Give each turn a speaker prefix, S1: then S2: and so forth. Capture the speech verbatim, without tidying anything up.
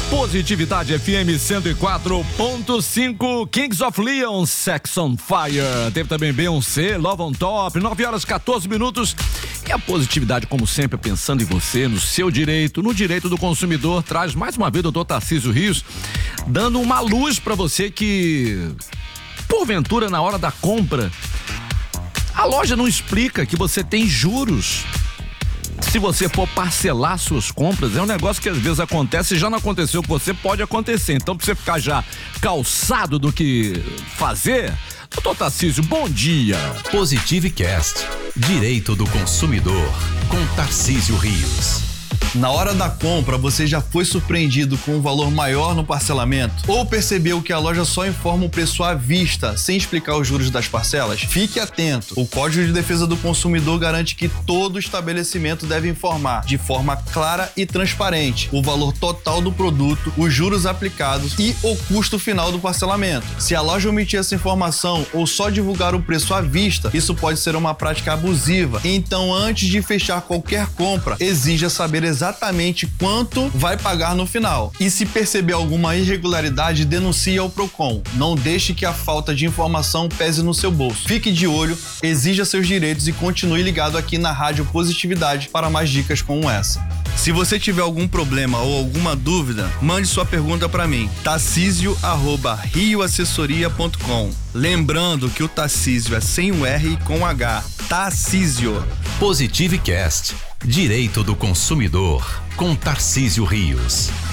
S1: Positividade F M cento e quatro ponto cinco, Kings of Leon, Sex on Fire. Teve também Beyoncé, Love on Top, nove horas e quatorze minutos. E a Positividade, como sempre, pensando em você, no seu direito, no direito do consumidor, traz mais uma vez o doutor Tarcísio Rios, dando uma luz para você que, porventura, na hora da compra, a loja não explica que você tem juros. Se você for parcelar suas compras, é um negócio que às vezes acontece e já não aconteceu com você, pode acontecer. Então, pra você ficar já calçado do que fazer, doutor Tarcísio, bom dia.
S2: Positivecast, Direito do Consumidor, com Tarcísio Rios.
S3: Na hora da compra, você já foi surpreendido com um valor maior no parcelamento? Ou percebeu que a loja só informa o preço à vista, sem explicar os juros das parcelas? Fique atento! O Código de Defesa do Consumidor garante que todo estabelecimento deve informar, de forma clara e transparente, o valor total do produto, os juros aplicados e o custo final do parcelamento. Se a loja omitir essa informação ou só divulgar o preço à vista, isso pode ser uma prática abusiva. Então, antes de fechar qualquer compra, exija saber exatamente exatamente quanto vai pagar no final. E se perceber alguma irregularidade, denuncie ao Procon. Não deixe que a falta de informação pese no seu bolso. Fique de olho, exija seus direitos e continue ligado aqui na Rádio Positividade para mais dicas como essa. Se você tiver algum problema ou alguma dúvida, mande sua pergunta para mim, tarcísio arroba rioassessoria ponto com. Lembrando que o Tarcísio é sem o R e com H. Tarcísio.
S2: Positivecast, Direito do Consumidor, com Tarcísio Rios.